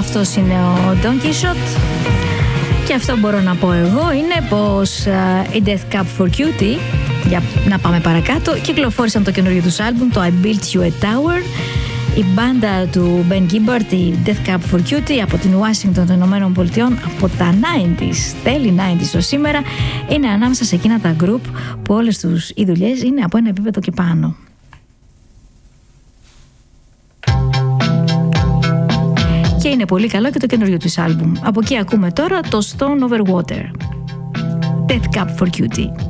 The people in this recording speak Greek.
Αυτός είναι ο Don Quixote. Και αυτό μπορώ να πω εγώ είναι πως η Death Cab for Cutie, για να πάμε παρακάτω, κυκλοφόρησαν το καινούριο τους άλμπουμ, το I Built You a Tower. Η μπάντα του Ben Gibbard, η Death Cab for Cutie, από την Ουάσιγκτον των Ηνωμένων Πολιτειών, από τα 90s, τέλη 90s το σήμερα, είναι ανάμεσα σε εκείνα τα group που όλες τους οι δουλειές είναι από ένα επίπεδο και πάνω. Και είναι πολύ καλό και το καινούριο τους άλμπουμ. Από εκεί ακούμε τώρα το Stone Over Water. Death Cab for Cutie.